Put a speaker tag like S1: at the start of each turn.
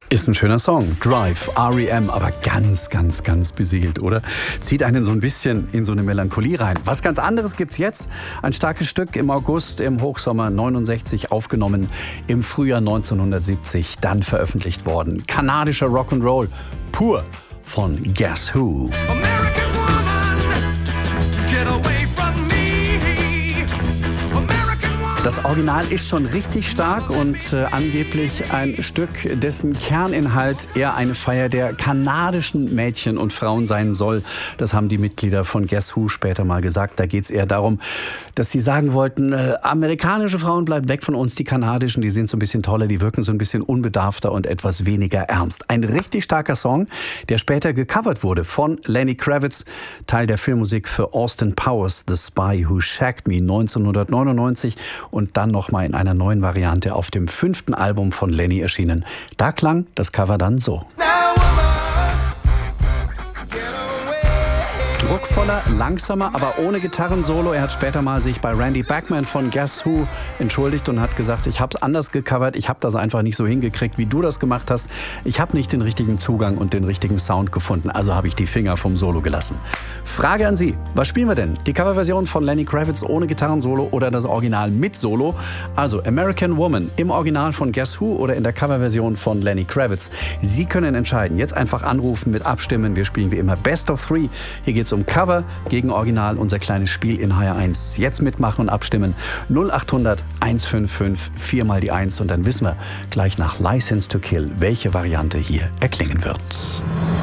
S1: Ist ein schöner Song. Drive, R.E.M., aber ganz, ganz, ganz besiegelt, oder? Zieht einen so ein bisschen in so eine Melancholie rein. Was ganz anderes gibt's jetzt. Ein starkes Stück im August, im Hochsommer 69 aufgenommen, im Frühjahr 1970 dann veröffentlicht worden. Kanadischer Rock'n'Roll, pur von Guess Who.
S2: American woman, get away from me.
S1: Das Original ist schon richtig stark und angeblich ein Stück, dessen Kerninhalt eher eine Feier der kanadischen Mädchen und Frauen sein soll. Das haben die Mitglieder von Guess Who später mal gesagt. Da geht es eher darum, dass sie sagen wollten, amerikanische Frauen bleiben weg von uns, die kanadischen, die sind so ein bisschen toller, die wirken so ein bisschen unbedarfter und etwas weniger ernst. Ein richtig starker Song, der später gecovert wurde von Lenny Kravitz, Teil der Filmmusik für Austin Powers, The Spy Who Shagged Me 1999 und dann nochmal in einer neuen Variante auf dem 5. Album von Lenny erschienen. Da klang das Cover dann so. Druckvoller, langsamer, aber ohne Gitarrensolo. Er hat später mal sich bei Randy Bachman von Guess Who entschuldigt und hat gesagt, ich habe es anders gecovert, ich habe das einfach nicht so hingekriegt, wie du das gemacht hast. Ich habe nicht den richtigen Zugang und den richtigen Sound gefunden, also habe ich die Finger vom Solo gelassen. Frage an Sie, was spielen wir denn? Die Coverversion von Lenny Kravitz ohne Gitarrensolo oder das Original mit Solo? Also American Woman im Original von Guess Who oder in der Coverversion von Lenny Kravitz? Sie können entscheiden. Jetzt einfach anrufen, mit abstimmen. Wir spielen wie immer Best of Three. Hier geht es um Cover gegen Original, unser kleines Spiel in HR1. Jetzt mitmachen und abstimmen. 0800 155 4 mal die 1 und dann wissen wir gleich nach License to Kill, welche Variante hier erklingen wird.